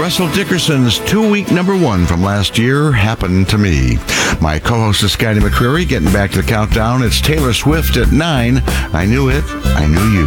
Russell Dickerson's 2-week number one from last year, Happened to Me. My co-host is Scotty McCreary. Getting back to the countdown, it's Taylor Swift at 9. I Knew It, I Knew You.